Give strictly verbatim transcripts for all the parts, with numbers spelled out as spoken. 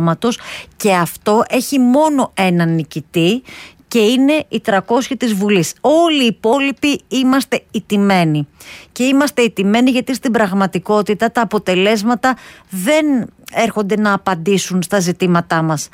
κόμματος, και αυτό έχει μόνο έναν νικητή και είναι οι τριακόσιοι της Βουλής. Όλοι οι υπόλοιποι είμαστε ηττημένοι. Και είμαστε ηττημένοι γιατί στην πραγματικότητα τα αποτελέσματα δεν έρχονται να απαντήσουν στα ζητήματά μας.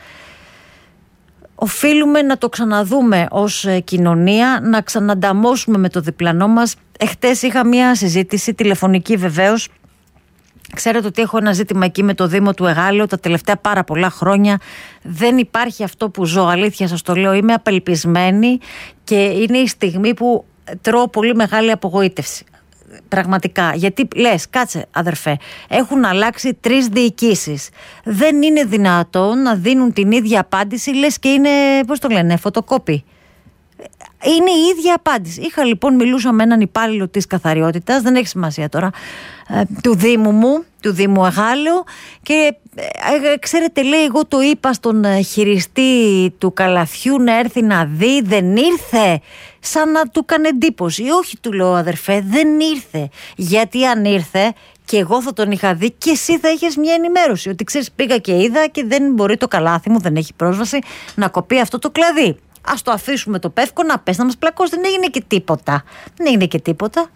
Οφείλουμε να το ξαναδούμε ως κοινωνία, να ξανανταμώσουμε με το διπλανό μας. Εχτες είχα μια συζήτηση, τηλεφωνική βεβαίως. Ξέρετε ότι έχω ένα ζήτημα εκεί με το Δήμο του Εγάλεου τα τελευταία πάρα πολλά χρόνια. Δεν υπάρχει αυτό που ζω, αλήθεια σας το λέω. Είμαι απελπισμένη και είναι η στιγμή που τρώω πολύ μεγάλη απογοήτευση. Πραγματικά. Γιατί λες, κάτσε αδερφέ, έχουν αλλάξει τρεις διοικήσεις. Δεν είναι δυνατόν να δίνουν την ίδια απάντηση, λες και είναι, πώς το λένε, φωτοκόπη. Είναι η ίδια απάντηση. Είχα λοιπόν, μιλούσα με έναν υπάλληλο της καθαριότητας, δεν έχει σημασία τώρα, ε, του Δήμου μου, του Δήμου Εγάλεου, και ε, ξέρετε, λέει, εγώ το είπα στον χειριστή του καλαθιού να έρθει να δει, δεν ήρθε. Σαν να του έκανε εντύπωση. Όχι, του λέω, αδερφέ, δεν ήρθε. Γιατί αν ήρθε και εγώ θα τον είχα δει και εσύ θα είχες μια ενημέρωση. Ότι ξέρεις, πήγα και είδα και δεν μπορεί το καλάθι μου, δεν έχει πρόσβαση να κοπεί αυτό το κλαδί. Ας το αφήσουμε το πεύκο να πες να μας πλακώσει. Δεν έγινε και τίποτα. Δεν έγινε και τίποτα.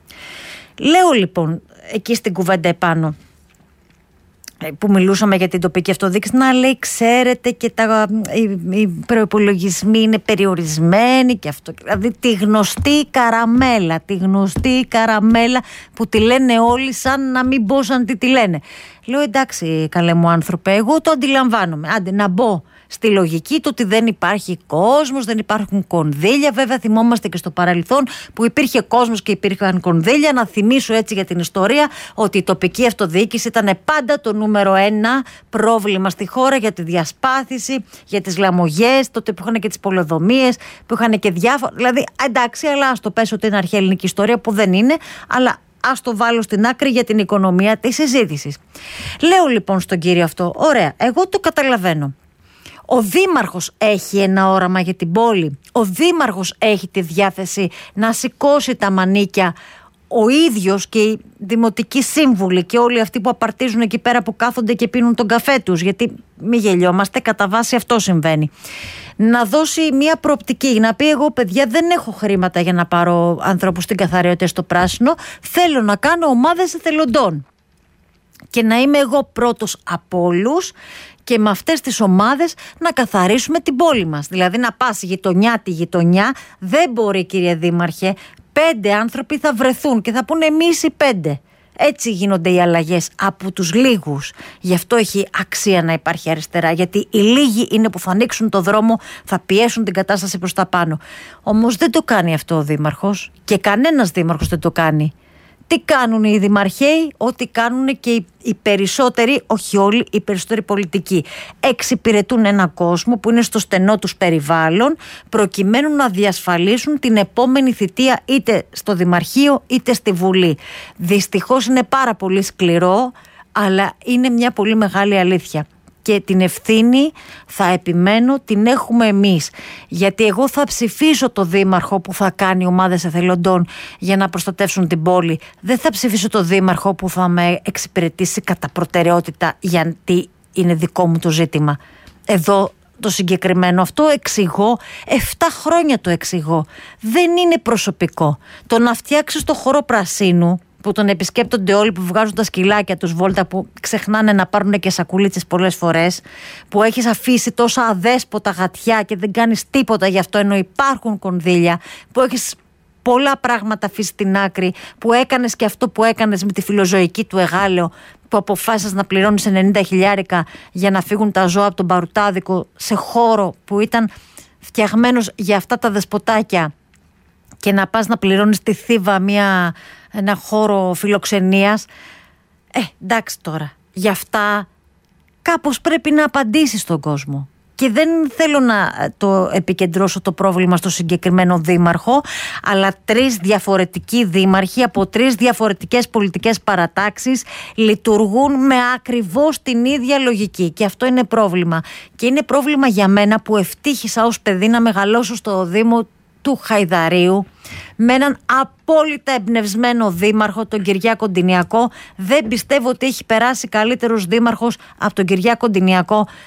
Λέω λοιπόν εκεί στην κουβέντα επάνω που μιλούσαμε για την τοπική αυτοδιοίκηση, να λέει, ξέρετε, και τα, οι, οι προϋπολογισμοί είναι περιορισμένοι και αυτό. Δηλαδή τη γνωστή καραμέλα, τη γνωστή καραμέλα που τη λένε όλοι σαν να μην πω σαν τι τη λένε. Λέω, εντάξει καλέ μου άνθρωπε, εγώ το αντιλαμβάνομαι. Άντε να μπω στη λογική του ότι δεν υπάρχει κόσμος, δεν υπάρχουν κονδύλια. Βέβαια θυμόμαστε και στο παρελθόν που υπήρχε κόσμος και υπήρχαν κονδύλια. Να θυμίσω έτσι για την ιστορία ότι η τοπική αυτοδιοίκηση ήταν πάντα το νούμερο ένα πρόβλημα στη χώρα για τη διασπάθηση, για τις λαμογές, τότε που είχαν και τις πολεοδομίες, που είχαν και διάφορα. Δηλαδή εντάξει, αλλά ας το πες ότι είναι αρχαία ελληνική ιστορία, που δεν είναι, αλλά ας το βάλω στην άκρη για την οικονομία της συζήτησης. Λέω λοιπόν στον κύριο αυτό, ωραία, εγώ το καταλαβαίνω. Ο δήμαρχος έχει ένα όραμα για την πόλη. Ο δήμαρχος έχει τη διάθεση να σηκώσει τα μανίκια. Ο ίδιος και οι δημοτικοί σύμβουλοι και όλοι αυτοί που απαρτίζουν εκεί πέρα, που κάθονται και πίνουν τον καφέ τους, γιατί μη γελιόμαστε, κατά βάση αυτό συμβαίνει. Να δώσει μια προοπτική, να πει, εγώ παιδιά δεν έχω χρήματα για να πάρω ανθρώπους στην καθαριότητα στο πράσινο, θέλω να κάνω ομάδες εθελοντών και να είμαι εγώ πρώτος από όλους και με αυτές τις ομάδες να καθαρίσουμε την πόλη μας. Δηλαδή να πας γειτονιά τη γειτονιά, δεν μπορεί κύριε Δήμαρχε, πέντε άνθρωποι θα βρεθούν και θα πούνε εμείς οι πέντε. Έτσι γίνονται οι αλλαγές από τους λίγους. Γι' αυτό έχει αξία να υπάρχει αριστερά, γιατί οι λίγοι είναι που θα ανοίξουν το δρόμο, θα πιέσουν την κατάσταση προς τα πάνω. Όμως δεν το κάνει αυτό ο Δήμαρχος και κανένας Δήμαρχος δεν το κάνει. Τι κάνουν οι δημαρχαίοι? Ό,τι κάνουν και οι, οι περισσότεροι, όχι όλοι, οι περισσότεροι πολιτικοί. Εξυπηρετούν έναν κόσμο που είναι στο στενό τους περιβάλλον, προκειμένου να διασφαλίσουν την επόμενη θητεία είτε στο Δημαρχείο είτε στη Βουλή. Δυστυχώς είναι πάρα πολύ σκληρό, αλλά είναι μια πολύ μεγάλη αλήθεια. Και την ευθύνη, θα επιμένω, την έχουμε εμείς. Γιατί εγώ θα ψηφίσω το δήμαρχο που θα κάνει ομάδες εθελοντών για να προστατεύσουν την πόλη. Δεν θα ψηφίσω το δήμαρχο που θα με εξυπηρετήσει κατά προτεραιότητα, γιατί είναι δικό μου το ζήτημα. Εδώ το συγκεκριμένο αυτό εξηγώ, εφτά χρόνια το εξηγώ. Δεν είναι προσωπικό. Το να φτιάξεις το χώρο πρασίνου, που τον επισκέπτονται όλοι, που βγάζουν τα σκυλάκια τους βόλτα, που ξεχνάνε να πάρουν και σακουλίτσες πολλές φορές, που έχεις αφήσει τόσα αδέσποτα γατιά και δεν κάνεις τίποτα γι' αυτό, ενώ υπάρχουν κονδύλια, που έχεις πολλά πράγματα αφήσει στην άκρη, που έκανες και αυτό που έκανες με τη φιλοζωική του Εγάλεο, που αποφάσισες να πληρώνεις ενενήντα χιλιάρικα για να φύγουν τα ζώα από τον Παρουτάδικο, σε χώρο που ήταν φτιαγμένος για αυτά τα δεσποτάκια, και να πας να πληρώνεις τη Θήβα μια, ένα χώρο φιλοξενίας. Ε, εντάξει τώρα, γι' αυτά κάπως πρέπει να απαντήσεις στον κόσμο. Και δεν θέλω να το επικεντρώσω το πρόβλημα στο συγκεκριμένο δήμαρχο, αλλά τρεις διαφορετικοί δήμαρχοι από τρεις διαφορετικές πολιτικές παρατάξεις λειτουργούν με ακριβώς την ίδια λογική. Και αυτό είναι πρόβλημα. Και είναι πρόβλημα για μένα που ευτύχησα ως παιδί να μεγαλώσω στο Δήμο του Χαϊδαρίου με έναν απόλυτα εμπνευσμένο δήμαρχο, τον Κυριάκο Ντηνιακό. Δεν πιστεύω ότι έχει περάσει καλύτερος δήμαρχος από τον Κυριάκο Ντηνιακό